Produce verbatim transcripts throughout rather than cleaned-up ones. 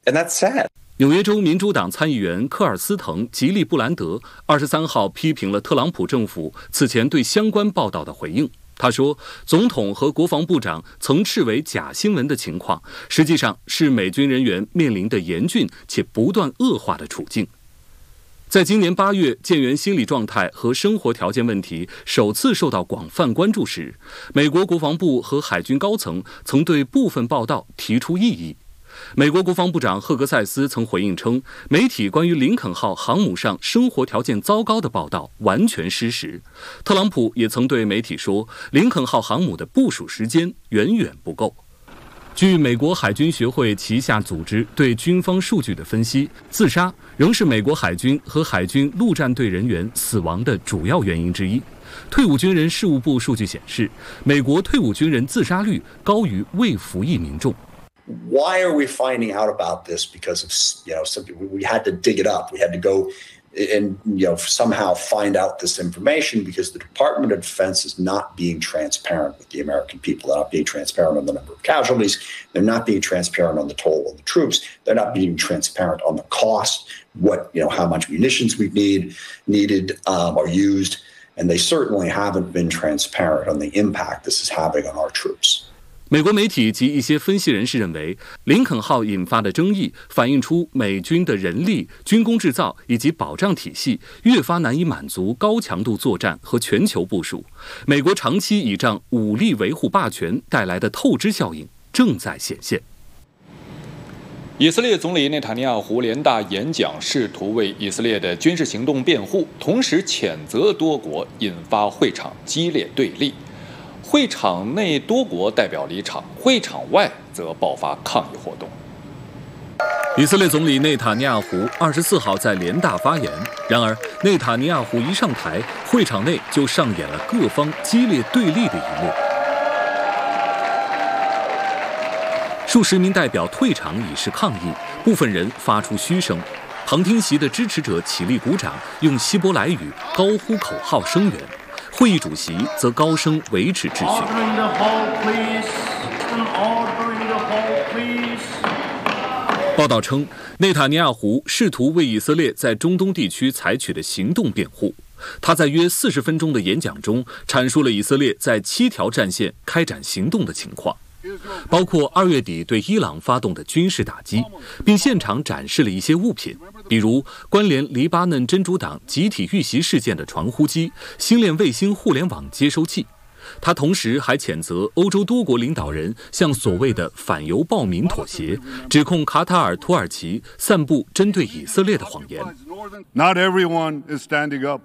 And that's sad. 纽约州民主党参议员科尔斯滕·吉利布兰德二十三号批评了特朗普政府此前对相关报道的回应。他说，总统和国防部长曾斥为假新闻的情况，实际上是美军人员面临的严峻且不断恶化的处境。在今年八月，舰员心理状态和生活条件问题首次受到广泛关注时，美国国防部和海军高层曾对部分报道提出异议。美国国防部长赫格塞斯曾回应称，媒体关于林肯号航母上生活条件糟糕的报道完全失实。特朗普也曾对媒体说，林肯号航母的部署时间远远不够。据美国海军学会旗下组织对军方数据的分析，自杀仍是美国海军和海军陆战队人员死亡的主要原因之一。退伍军人事务部数据显示，美国退伍军人自杀率高于未服役民众。 Why are we finding out about this? Because of, you know, something we had to dig it up. We had to go and, you know, somehow find out this information because the Department of Defense is not being transparent with the American people. They're not being transparent on the number of casualties. They're not being transparent on the toll of the troops. They're not being transparent on the cost, what, you know, how much munitions we need, needed um, or used. And they certainly haven't been transparent on the impact this is having on our troops. 美国媒体及一些分析人士认为，林肯号引发的争议反映出美军的人力、军工制造以及保障体系越发难以满足高强度作战和全球部署。美国长期倚仗武力维护霸权带来的透支效应正在显现。 以色列总理内塔尼亚胡联大演讲，试图为以色列的军事行动辩护，同时谴责多国，引发会场激烈对立。会场内多国代表离场，会场外则爆发抗议活动。 以色列总理内塔尼亚胡二十四号在联大发言，然而内塔尼亚胡一上台，会场内就上演了各方激烈对立的一幕。数十名代表退场以示抗议，部分人发出嘘声，旁听席的支持者起立鼓掌，用希伯来语高呼口号声援。会议主席则高声维持秩序。报道称，内塔尼亚胡试图为以色列在中东地区采取的行动辩护。他在约四十分钟的演讲中阐述了以色列在七条战线开展行动的情况，包括二月底对伊朗发动的军事打击，并现场展示了一些物品，比如关联黎巴嫩真主党集体遇袭事件的传呼机、星链卫星互联网接收器。他同时还谴责欧洲多国领导人向所谓的反犹暴民妥协，指控卡塔尔、土耳其散布针对以色列的谎言。 Not everyone is standing up.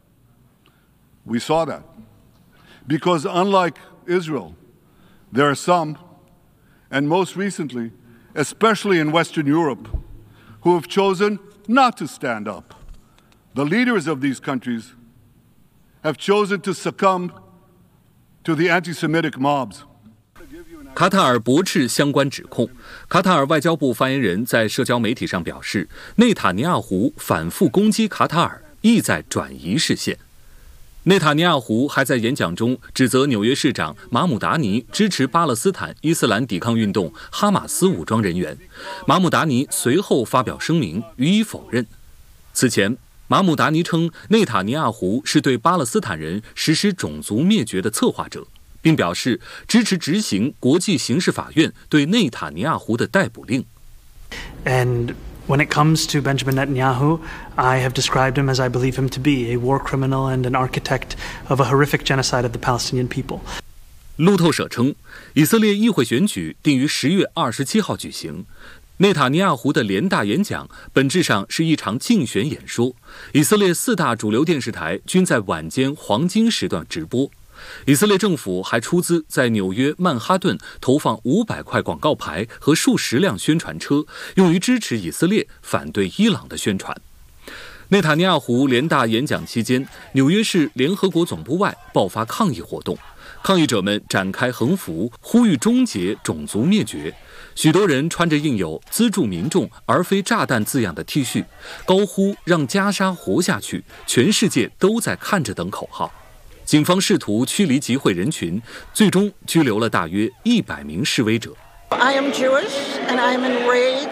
We saw that. Because unlike Israel, there are some, and most recently, especially in Western Europe, who have chosen not to stand up. The leaders of these countries have chosen to succumb to the anti-Semitic mobs. 卡塔尔驳斥相关指控。卡塔尔外交部发言人在社交媒体上表示，内塔尼亚胡反复攻击卡塔尔，意在转移视线。内塔尼亚胡还在演讲中指责纽约市长马姆达尼支持巴勒斯坦伊斯兰抵抗运动哈马斯武装人员。马姆达尼随后发表声明予以否认。此前，马姆达尼称内塔尼亚胡是对巴勒斯坦人实施种族灭绝的策划者，并表示支持执行国际刑事法院对内塔尼亚胡的逮捕令。 And when it comes to Benjamin Netanyahu, I have described him as I believe him to be, a war criminal and an architect of a horrific genocide of the Palestinian people. 路透社称，以色列议会选举定于十月二十七号举行。内塔尼亚胡的联大演讲本质上是一场竞选演说，以色列四大主流电视台均在晚间黄金时段直播。以色列政府还出资在纽约曼哈顿投放五百块广告牌和数十辆宣传车，用于支持以色列反对伊朗的宣传。内塔尼亚胡联大演讲期间，纽约市联合国总部外爆发抗议活动，抗议者们展开横幅，呼吁终结种族灭绝。许多人穿着印有资助民众而非炸弹字样的 T 恤，高呼让加沙活下去，全世界都在看着等口号。警方试图驱离集会人群，最终拘留了大约一百名示威者。 I am Jewish and I am enraged